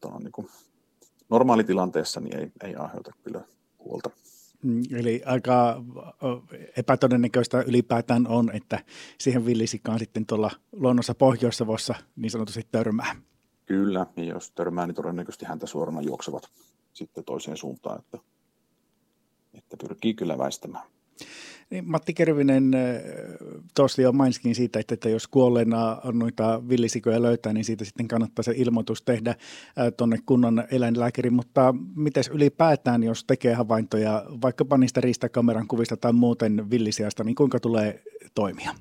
mutta on niin kuin normaalitilanteessa niin ei aiheuta kyllä huolta. Eli aika epätodennäköistä ylipäätään on, että siihen villisikaan sitten tuolla luonnossa Pohjois-Savossa niin sanotusti törmää. Kyllä, ja jos törmää, niin todennäköisesti häntä suorana juoksevat sitten toiseen suuntaan, että pyrkii kyllä väistämään. Niin Matti Kervinen tuossa jo mainitsin siitä, että jos kuolleena noita villisikoja löytää, niin siitä sitten kannattaa se ilmoitus tehdä tuonne kunnan eläinlääkäriin, mutta miten ylipäätään, jos tekee havaintoja vaikkapa niistä riistakameran kuvista tai muuten villisiasta, niin kuinka tulee toimia?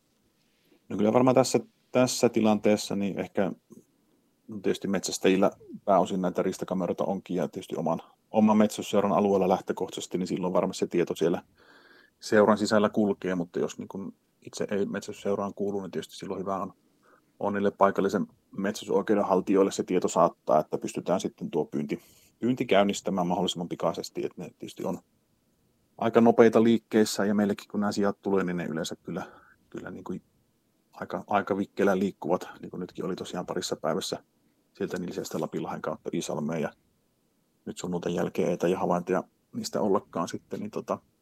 No kyllä varmaan tässä tilanteessa niin ehkä tietysti metsästäjillä pääosin näitä riistakameroita onkin ja tietysti oman metsästysseuran alueella lähtökohtaisesti, niin silloin varmasti se tieto siellä seuran sisällä kulkee, mutta jos niin kun itse ei metsästysseuraan kuulu, niin tietysti silloin hyvä on niille paikallisen metsästysoikeuden haltijoille se tieto saattaa, että pystytään sitten tuo pyynti käynnistämään mahdollisimman pikaisesti, että ne tietysti on aika nopeita liikkeissä ja meillekin kun nämä sijat tulee, niin ne yleensä kyllä niin kuin aika vikkelä liikkuvat, niin kuin nytkin oli tosiaan parissa päivässä sieltä Nilsiästä Lapinlahden kautta Iisalmeen ja nyt sunnuntain jälkeen ei ja havaintoja niistä ollakaan sitten, niin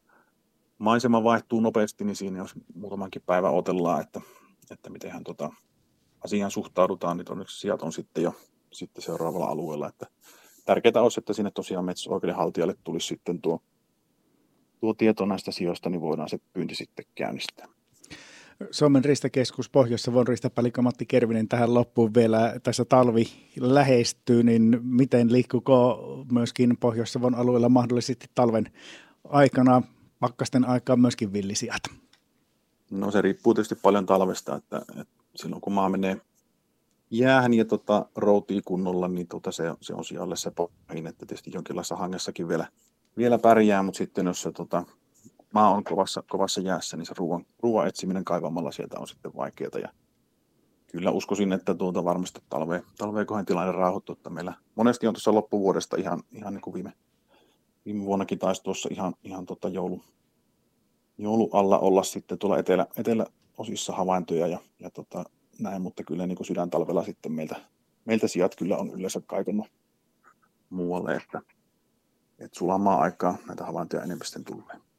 maisema vaihtuu nopeasti, niin siinä jos muutamankin päivän odotellaan, että mitenhän asiaan suhtaudutaan, niin onneksi sijat on sitten jo seuraavalla alueella, että tärkeää olisi, että sinne tosiaan metsästysoikeuden haltijalle tulisi sitten tuo tieto näistä sijoista, niin voidaan se pyynti sitten käynnistää. Suomen riistakeskus Pohjois-Savon riistapäällikkö Matti Kervinen tähän loppuun vielä. Tässä talvi lähestyy, niin miten liikkuuko myöskin Pohjois-Savon alueella mahdollisesti talven aikana, pakkasten aikaan myöskin villisijat? No se riippuu tietysti paljon talvesta, että silloin kun maa menee jäähän ja routii kunnolla, niin se on sijalle se pahin, että tietysti jonkinlaisessa hangessakin vielä pärjää, mutta sitten jos se maa on kovassa jäässä, niin se ruoan etsiminen kaivamalla sieltä on sitten vaikeaa. Ja kyllä uskoisin, että varmasti talveen kohen tilanne rauhoittuu, että meillä monesti on tuossa loppuvuodesta ihan niin kuin viime vuonnakin taisi tuossa ihan joulu alla olla sitten tuolla eteläosissa havaintoja ja näin, mutta kyllä niin kuin sydäntalvella sitten meiltä sijat kyllä on yleensä kaikonnut muualle, että sulamaa aikaa näitä havaintoja enemmän sitten tulee.